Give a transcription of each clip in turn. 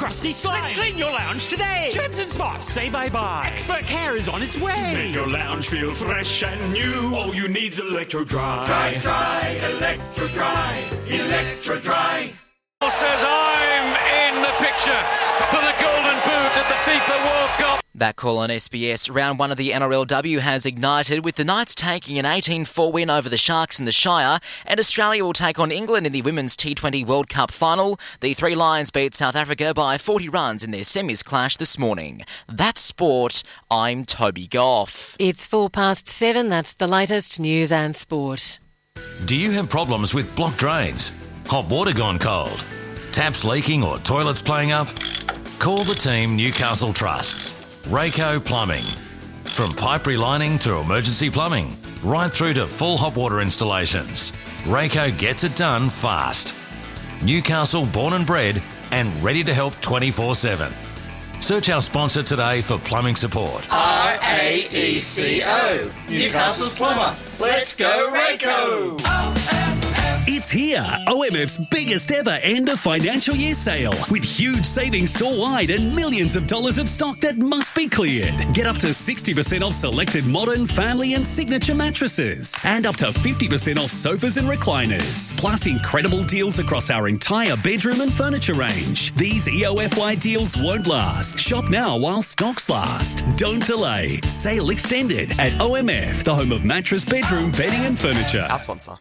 crusty slime. Let's clean your lounge today. Germs and spots, say bye-bye. Expert care is on its way. To make your lounge feel fresh and new, all you need's Electro Dry. Dry, Electro Dry, Electro Dry. Says I'm in the picture for the Golden Boot at the FIFA World Cup. That call on SBS. Round 1 of the NRLW has ignited, with the Knights taking an 18-4 win over the Sharks in the Shire, and Australia will take on England in the Women's T20 World Cup final. The Three Lions beat South Africa by 40 runs in their semis clash this morning. That's sport. I'm Toby Goff. It's 7:04. That's the latest news and sport. Do you have problems with blocked drains? Hot water gone cold? Taps leaking or toilets playing up? Call the team Newcastle Trusts. Rayco Plumbing. From pipe relining to emergency plumbing, right through to full hot water installations, Rayco gets it done fast. Newcastle born and bred and ready to help 24/7. Search our sponsor today for plumbing support. RAECO, Newcastle's plumber. Let's go Rayco! It's here, OMF's biggest ever end of financial year sale, with huge savings store-wide and millions of dollars of stock that must be cleared. Get up to 60% off selected modern, family and signature mattresses, and up to 50% off sofas and recliners. Plus incredible deals across our entire bedroom and furniture range. These EOFY deals won't last. Shop now while stocks last. Don't delay. Sale extended at OMF, the home of mattress, bedroom, bedding and furniture. Our sponsor.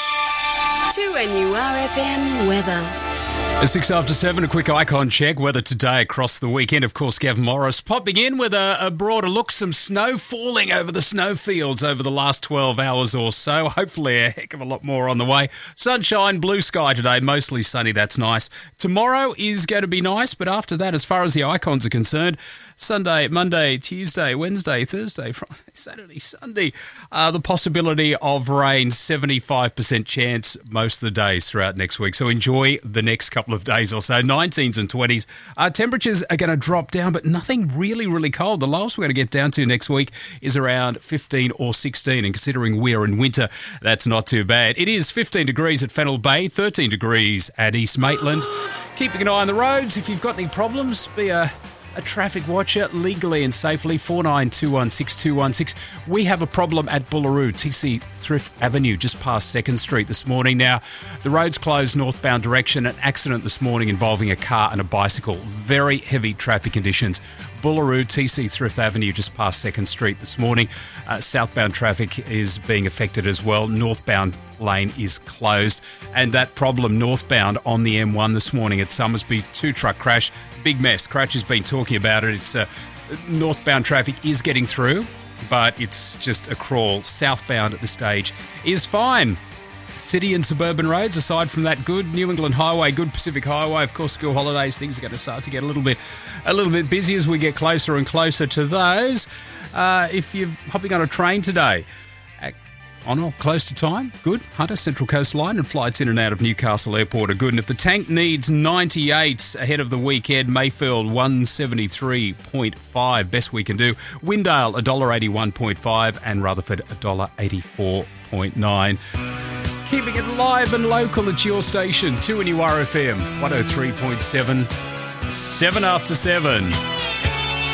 2NURFM weather. 7:06, a quick icon check. Weather today across the weekend. Of course, Gav Morris popping in with a broader look. Some snow falling over the snowfields over the last 12 hours or so. Hopefully a heck of a lot more on the way. Sunshine, blue sky today, mostly sunny. That's nice. Tomorrow is going to be nice, but after that, as far as the icons are concerned, Sunday, Monday, Tuesday, Wednesday, Thursday, Friday, Saturday, Sunday, the possibility of rain, 75% chance most of the days throughout next week. So enjoy the next couple of days or so. 19s and 20s. Temperatures are going to drop down, but nothing really, really cold. The lowest we're going to get down to next week is around 15 or 16, and considering we're in winter, that's not too bad. It is 15 degrees at Fennell Bay, 13 degrees at East Maitland. Keeping an eye on the roads. If you've got any problems, be a traffic watcher legally and safely. 49216216. We have a problem at Bullaroo, TC Thrift Avenue, just past 2nd Street this morning. Now, the road's closed northbound direction. An accident this morning involving a car and a bicycle. Very heavy traffic conditions. Bullaroo, TC Thrift Avenue, just past 2nd Street this morning. Southbound traffic is being affected as well. Northbound lane is closed. And that problem northbound on the M1 this morning at Summersby, 2-truck crash. Big mess. Cratch has been talking about it. It's northbound traffic is getting through, but it's just a crawl. Southbound at this stage is fine. City and suburban roads, aside from that, good. New England Highway, good. Pacific Highway, of course, school holidays, things are going to start to get a little bit busy as we get closer and closer to those. If you're hopping on a train today, on or close to time, good. Hunter, Central Coast Line, and flights in and out of Newcastle Airport are good. And if the tank needs 98 ahead of the weekend, Mayfield 173.5, best we can do. Windale $1.81.5 and Rutherford $1.84.9. Keeping it live and local at your station, 2NURFM 103.7, 7 after 7.